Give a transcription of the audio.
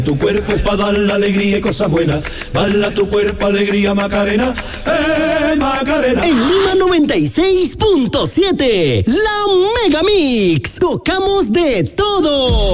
Tu cuerpo es para dar la alegría y cosas buenas. Bala tu cuerpo, alegría, Macarena. Macarena. En Lima 96.7, la Mega Mix. Tocamos de todo.